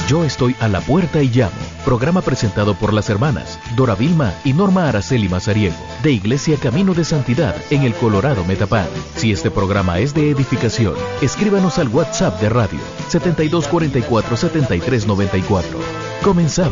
Yo estoy a la puerta y llamo. Programa presentado por las hermanas Dora Vilma y Norma Araceli Mazariego, de Iglesia Camino de Santidad en el Colorado Metapán. Si este programa es de edificación, escríbanos al WhatsApp de radio 7244-7394. Comenzamos.